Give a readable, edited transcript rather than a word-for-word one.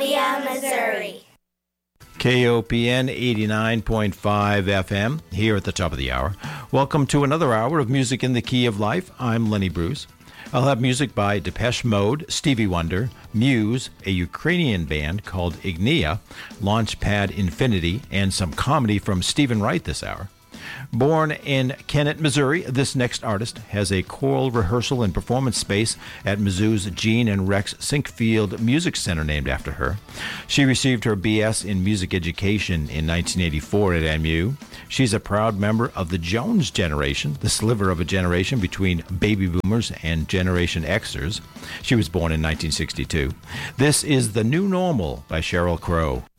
Columbia, Missouri. KOPN 89.5 FM, here at the top of the hour. Welcome to another hour of Music in the Key of Life. I'm Lenny Bruce. I'll have music by Depeche Mode, Stevie Wonder, Muse, a Ukrainian band called Ignia, Launchpad Infinity, and some comedy from Stephen Wright this hour. Born in Kennett, Missouri, this next artist has a choral rehearsal and performance space at Mizzou's Gene and Rex Sinkfield Music Center named after her. She received her B.S. in music education in 1984 at MU. She's a proud member of the Jones generation, the sliver of a generation between baby boomers and Generation Xers. She was born in 1962. This is The New Normal by Sheryl Crow.